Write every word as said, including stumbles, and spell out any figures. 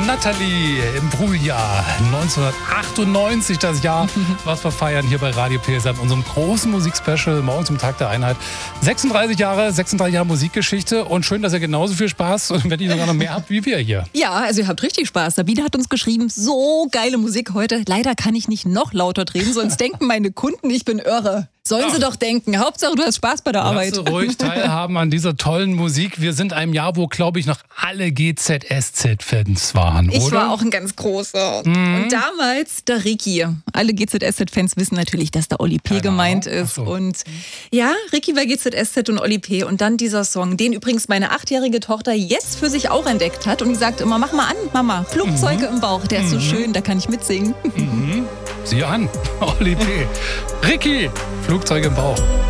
Natalie im Brühjahr neunzehnhundertachtundneunzig, das Jahr, was wir feiern hier bei Radio P S A in unserem großen Musikspecial, morgen zum Tag der Einheit. sechsunddreißig Jahre, sechsunddreißig Jahre Musikgeschichte und schön, dass ihr genauso viel Spaß und wenn ihr sogar noch mehr habt wie wir hier. Ja, also ihr habt richtig Spaß. Sabine hat uns geschrieben, so geile Musik heute. Leider kann ich nicht noch lauter drehen, sonst denken meine Kunden, ich bin irre. Sollen ja. sie doch denken. Hauptsache, du hast Spaß bei der Lass Arbeit. sie ruhig teilhaben an dieser tollen Musik. Wir sind einem Jahr, wo, glaube ich, noch alle G Z S Z-Fans waren, oder? Ich war auch ein ganz großer. Mhm. Und damals der Ricky. Alle G Z S Z-Fans wissen natürlich, dass der Oli P. Genau. gemeint ist. So. Und ja, Ricky bei G Z S Z und Oli P. Und dann dieser Song, den übrigens meine achtjährige Tochter jetzt für sich auch entdeckt hat. Und die sagt immer, mach mal an, Mama, Flugzeuge mhm. im Bauch. Der ist mhm. so schön, da kann ich mitsingen. Mhm. Sieh an, Oli P. Ricky, Flugzeuge im Bauch.